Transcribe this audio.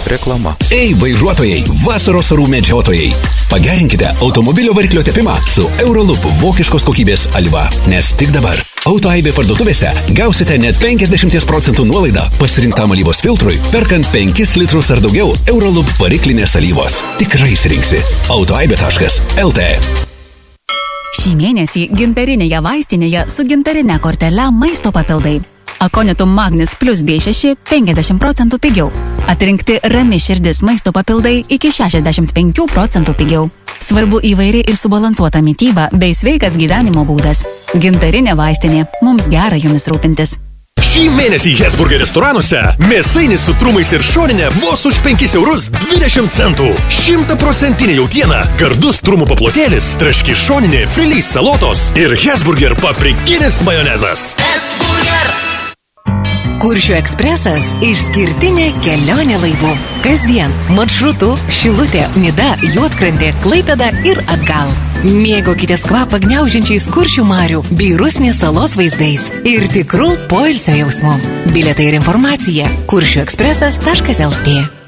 Reklama. Ei, vairuotojai, vasaros orų medžiotojai. Pagerinkite automobilio variklio tepimą su Euroloop vokiškos kokybės alyva. Nes tik dabar Autoaibė parduotuvėse gausite net 50% nuolaidą pasirinktam alyvos filtrui, perkant 5 litrus ar daugiau Euroloop variklinės alyvos. Tikrai įsirinksi. Autoaibė.lt. Šį mėnesį gintarinėje vaistinėje su gintarine kortele maisto papildai. Akonitum Magnis plus B6 50% pigiau. Atrinkti rami širdis maisto papildai iki 65% pigiau. Svarbu įvairi ir subalansuota mityba bei sveikas gyvenimo būdas. Gintarinė vaistinė. Mums gera jumis rūpintis. Šį mėnesį Hesburger restoranuose mėsainis su trumais ir šoninė vos už 5 eurus 20 centų. 100% jautiena, gardus trumų paplotėlis, traški šoninė, filys salotos ir Hesburger paprikinis majonezas. Hesburger! Kuršių ekspresas – išskirtinė kelionė laivu. Kasdien maršrutu Šilutė, Nida, Juodkrantė, Klaipėda ir atgal. Mėgaukitės kvapą gniaužiančiais Kuršių marių bei Rusnės salos vaizdais ir tikrų poilsio jausmų. Bilietai ir informacija kuršiuekspresas.lt.